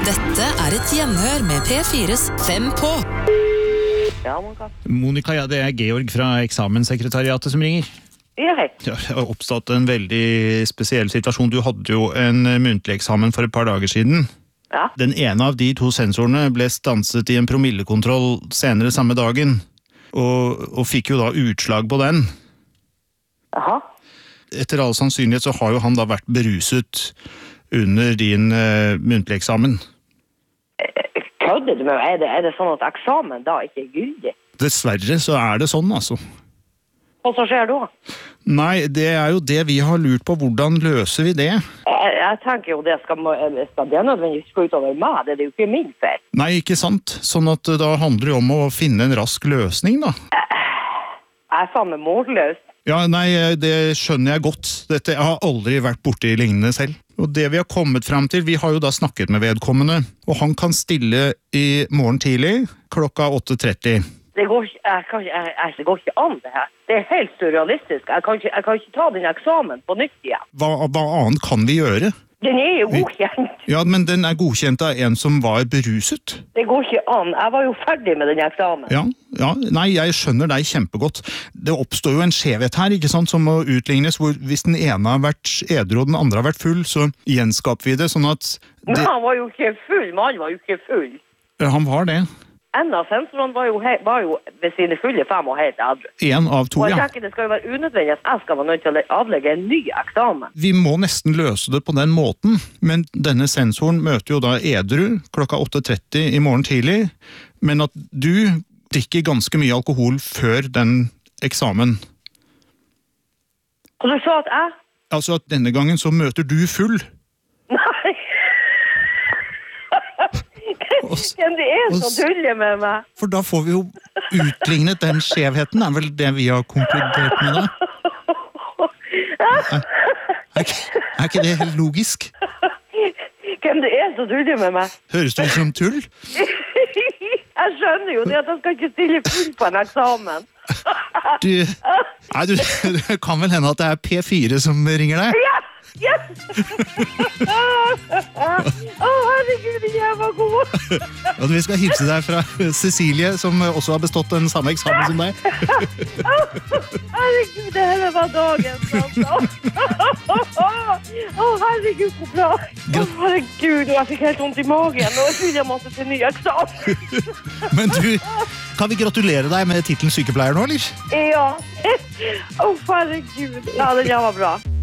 Dette et gjenhør med P4s 5 på. Ja, Monica. Monica, ja, det Georg fra eksamenssekretariatet som ringer. Ja, hei. Det har oppstått en veldig spesiell situasjon. Du hadde jo en muntlig eksamen for et par dager siden. Ja. Den ene av de to sensorene ble stanset i en promillekontroll senere samme dagen, og fikk jo da utslag på den. Jaha. Etter all sannsynlighet så har jo han da vært beruset under din muntlig eksamen. Kødder du med meg? Er det sånn at eksamen da ikke gyldig? Dessverre så det sånn, altså. Hva så skjer da? Nei, det jo det vi har lurt på. Hvordan løser vi det? Jeg tenker jo det skal det nødvendigvis gå utover meg. Det jo ikke min feil. Nei, ikke sant? Sånn at da handler det om å finne en rask løsning, da. Jeg faen meg målløs. Ja, nei, det skjønner jeg godt. Jeg har aldri vært borte i lignende selv. Og det vi har kommet frem til, vi har jo da snakket med vedkommende, og han kan stille i morgen tidlig, klokka 8:30. Det går ikke an det her. Det helt surrealistisk. Jeg kan ikke ta den eksamen på nytt igjen. Hva annet kan vi gjøre? Den jo godkjent. Ja, men den godkjent av en som var beruset. Det går ikke an. Jeg var jo ferdig med den eksamen. Ja, nei, jeg skjønner deg kjempegodt. Det oppstår jo en skjevhet her, ikke sant, som må utlignes, hvor hvis den ene har vært edru og den andre har vært full, så gjenskaper vi det, sånn at... Men han var jo ikke full, mannen var jo ikke full. Han var det. En av sensorene var jo ved sine fulle 5 og helt edru. En av to, Og jeg ja. tenker det skal jo være unødvendig at jeg skal være nødt til å avlegge en ny eksamen. Vi må nesten løse det på den måten, men denne sensoren møter jo da edru klokka 8:30 i morgen tidlig, men at du drikker ganske mye alkohol før den eksamen. Og du sa at jeg... Altså at denne gangen så møter du full. Nei! Hvem det som tuller med meg? For da får vi jo utlignet den skjevheten, vel det vi har konkludert med da? Er ikke det helt logisk? Hvem det som tuller med meg? Høres det ut som tull? Jeg skjønner jo det at jeg skal ikke stille full på en eksamen. Det kan vel hende at det P4 som ringer deg? Ja! Yes! Herregud, jeg var god. Og vi skal hilse deg fra Cecilie, som også har bestått den samme eksamen som deg. Herregud, det hele var dagen. Herregud, så bra. Herregud, jeg fikk helt vondt i magen, og jeg tror jeg måtte til ny eksamen. Men du, kan vi gratulere deg med titlen sykepleier nå, eller? Ja. Herregud. Ja, det var bra.